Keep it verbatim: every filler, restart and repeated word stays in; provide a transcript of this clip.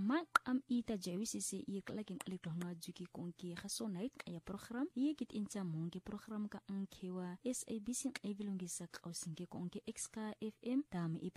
mak am ita jawisisi iklakin aliklona juki konki khasonait ya program yekit incha monge program ka ankewa S A B C evilungisa kausinge konki X K F M tam